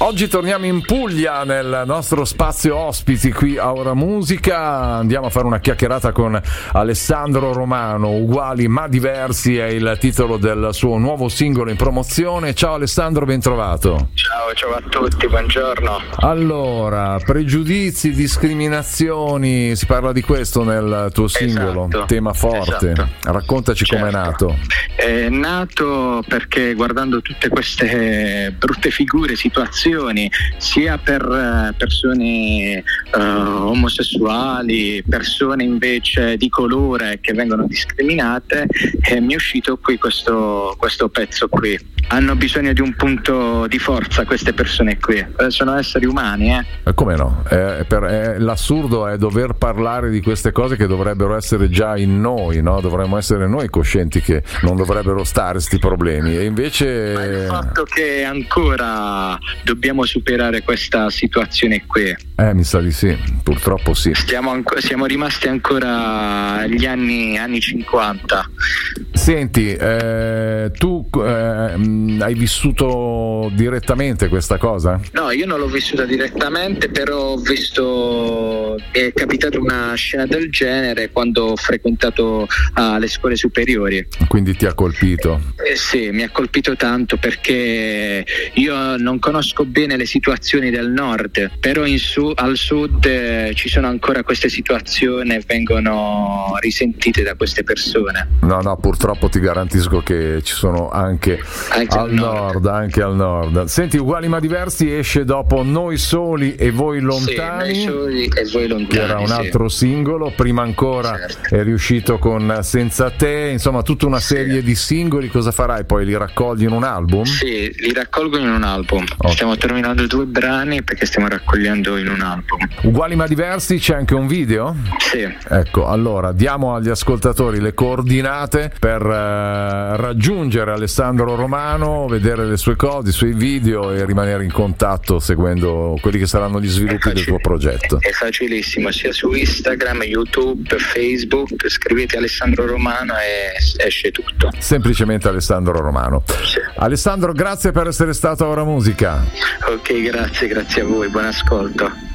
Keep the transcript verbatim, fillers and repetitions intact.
Oggi torniamo in Puglia nel nostro spazio ospiti qui a Ora Musica. Andiamo a fare una chiacchierata con Alessandro Romano. Uguali ma diversi è il titolo del suo nuovo singolo in promozione. Ciao Alessandro, ben trovato. Ciao, ciao a tutti, buongiorno. Allora, pregiudizi, discriminazioni, si parla di questo nel tuo singolo, esatto, tema forte. Esatto. Raccontaci certo. com'è nato. È nato perché guardando tutte queste brutte figure, situazioni, sia per persone uh, omosessuali, persone invece di colore che vengono discriminate, e mi è uscito qui questo, questo pezzo qui. Hanno bisogno di un punto di forza queste persone qui, sono esseri umani, eh? Come no? È per, è, l'assurdo è dover parlare di queste cose che dovrebbero essere già in noi, no? Dovremmo essere noi coscienti che non dovrebbero stare sti problemi, e invece Ma il fatto che ancora dobbiamo superare questa situazione qui, eh mi sa di sì, purtroppo sì. Stiamo anco- siamo rimasti ancora agli anni anni cinquanta. Senti, eh, tu eh, hai vissuto direttamente questa cosa? No, io non l'ho vissuta direttamente, però ho visto, è capitata una scena del genere quando ho frequentato uh, le scuole superiori. Quindi ti ha colpito? Eh, sì, mi ha colpito tanto perché io non conosco bene le situazioni del nord, però in su- al sud eh, ci sono ancora queste situazioni e vengono risentite da queste persone. No, no, purtroppo ti garantisco che ci sono anche, anche al nord. nord, anche al nord. Senti, Uguali ma diversi esce dopo Noi soli e voi lontani. Sì, Noi soli e voi lontani. Che era un sì. altro singolo, prima ancora certo. è riuscito con Senza te, insomma tutta una serie sì. di singoli. Cosa farai? Poi li raccogli in un album? Sì, li raccolgo in un album. Okay. Stiamo terminando due brani perché stiamo raccogliendo in un album. Uguali ma diversi, c'è anche un video? Sì. Ecco, allora diamo agli ascoltatori le coordinate per eh, raggiungere Alessandro Romano, vedere le sue cose, i suoi video e rimanere in contatto seguendo quelli che saranno gli sviluppi del tuo progetto. È facilissimo, sia su Instagram, YouTube, Facebook, scrivete Alessandro Romano e esce tutto. Semplicemente Alessandro Romano. Sì. Alessandro, grazie per essere stato a Ora Musica. Ok, grazie, grazie a voi, buon ascolto.